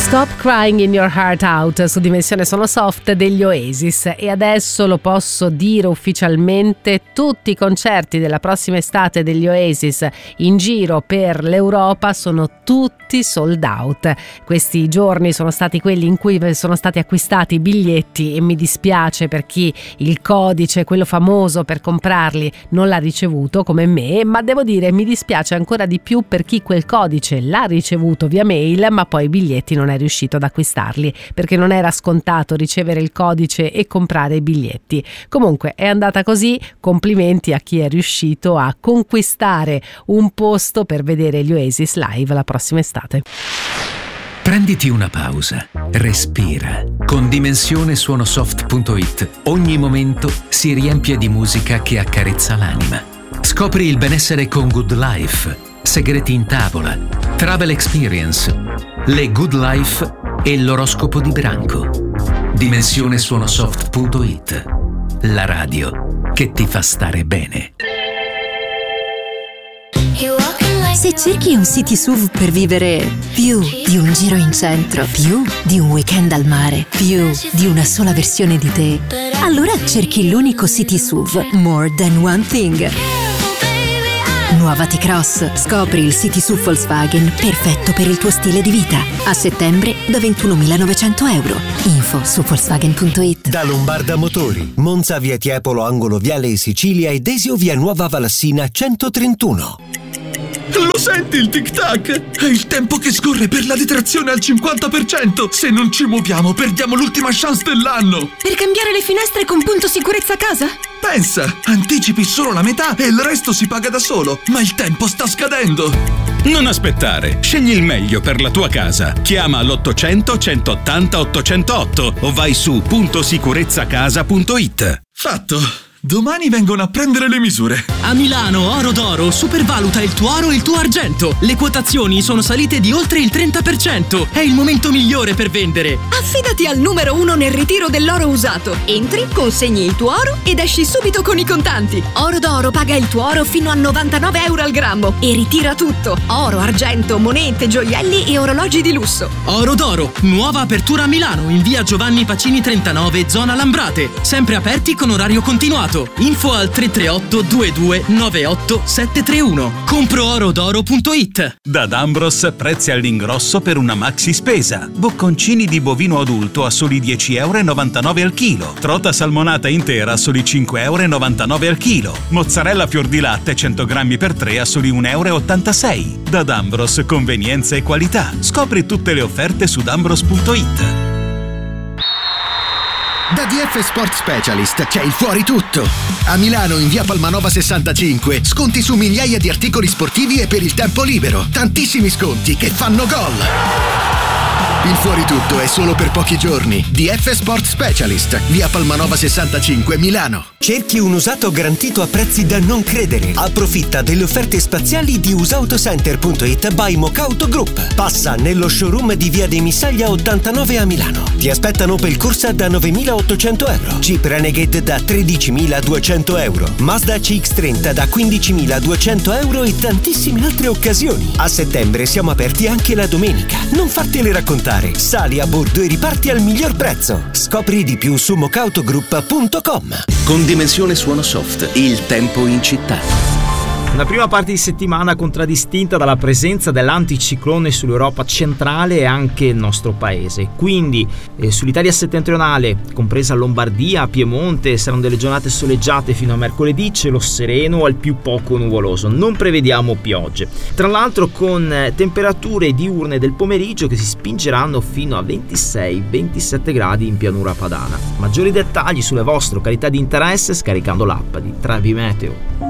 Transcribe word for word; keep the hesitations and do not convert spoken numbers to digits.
Stop Crying in Your Heart Out su Dimensione Sono Soft degli Oasis. E adesso lo posso dire ufficialmente: tutti i concerti della prossima estate degli Oasis in giro per l'Europa sono tutti sold out. Questi giorni sono stati quelli in cui sono stati acquistati i biglietti e mi dispiace per chi il codice, quello famoso per comprarli, non l'ha ricevuto come me, ma devo dire mi dispiace ancora di più per chi quel codice l'ha ricevuto via mail ma poi i biglietti non è riuscito ad acquistarli, perché non era scontato ricevere il codice e comprare i biglietti. Comunque è andata così, complimenti a chi è riuscito a conquistare un posto per vedere gli Oasis live la prossima estate. Prenditi una pausa, respira. Con Dimensione Suono Soft punto it ogni momento si riempie di musica che accarezza l'anima. Scopri il benessere con Good Life, segreti in tavola, travel experience, le Good Life e l'oroscopo di branco. Dimensione Suono Soft punto it, la radio che ti fa stare bene. Se cerchi un city S U V per vivere più di un giro in centro, più di un weekend al mare, più di una sola versione di te, allora cerchi l'unico city S U V More Than One Thing. Nuova T-Cross. Scopri il city S U V Volkswagen perfetto per il tuo stile di vita. A settembre da ventunomilanovecento euro. Info su Volkswagen punto it. Da Lombarda Motori, Monza via Tiepolo angolo Viale Sicilia e Desio via Nuova Valassina centotrentuno. Lo senti il tic-tac? È il tempo che scorre per la detrazione al cinquanta per cento. Se non ci muoviamo perdiamo l'ultima chance dell'anno. Per cambiare le finestre con Punto Sicurezza Casa? Pensa, anticipi solo la metà e il resto si paga da solo. Ma il tempo sta scadendo. Non aspettare, scegli il meglio per la tua casa. Chiama all'ottocento centottanta ottocentotto o vai su punto sicurezza casa punto it. Fatto. Domani vengono a prendere le misure. A Milano Oro d'Oro supervaluta il tuo oro e il tuo argento. Le quotazioni sono salite di oltre il trenta per cento. È il momento migliore per vendere. Affidati al numero uno nel ritiro dell'oro usato. Entri, consegni il tuo oro ed esci subito con i contanti. Oro d'Oro paga il tuo oro fino a novantanove euro al grammo e ritira tutto: oro, argento, monete, gioielli e orologi di lusso. Oro d'Oro, nuova apertura a Milano in via Giovanni Pacini trentanove, zona Lambrate. Sempre aperti con orario continuato. Info al tre tre otto due due nove otto sette tre uno. compro oro d'oro punto it. Da D'Ambros prezzi all'ingrosso per una maxi spesa. Bocconcini di bovino adulto a soli dieci euro e novantanove al chilo. Trota salmonata intera a soli cinque euro e novantanove al chilo. Mozzarella fior di latte cento grammi per tre a soli un euro e ottantasei. Da D'Ambros, convenienza e qualità. Scopri tutte le offerte su d'ambros punto it. Da D F Sport Specialist c'è il fuori tutto. A Milano in via Palmanova sessantacinque sconti su migliaia di articoli sportivi e per il tempo libero. Tantissimi sconti che fanno gol. Il fuori tutto è solo per pochi giorni. D F Sport Specialist, via Palmanova sessantacinque, Milano. Cerchi un usato garantito a prezzi da non credere? Approfitta delle offerte spaziali di usautocenter punto it by Mocauto Group. Passa nello showroom di via dei Missaglia ottantanove a Milano. Ti aspettano Opel Corsa da novemilaottocento euro, Jeep Renegade da tredicimiladuecento euro, Mazda C X trenta da quindicimiladuecento euro e tantissime altre occasioni. A settembre siamo aperti anche la domenica. Non fartele raccontare. Sali a bordo e riparti al miglior prezzo. Scopri di più su mocautogroup punto com. Con Dimensione Suono Soft, il tempo in città. Una prima parte di settimana contraddistinta dalla presenza dell'anticiclone sull'Europa centrale e anche il nostro paese. Quindi eh, sull'Italia settentrionale, compresa Lombardia, Piemonte, saranno delle giornate soleggiate fino a mercoledì, cielo sereno al più poco nuvoloso. Non prevediamo piogge. Tra l'altro con eh, temperature diurne del pomeriggio che si spingeranno fino a ventisei ventisette gradi in pianura padana. Maggiori dettagli sulle vostre località di interesse scaricando l'app di Travi Meteo.